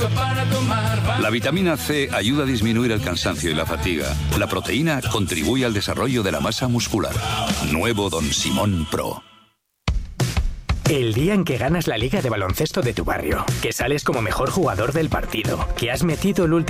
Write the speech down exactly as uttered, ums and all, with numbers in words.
La vitamina C ayuda a disminuir el cansancio y la fatiga. La proteína contribuye al desarrollo de la masa muscular. Nuevo Don Simón Pro. El día en que ganas la liga de baloncesto de tu barrio, que sales como mejor jugador del partido, que has metido el último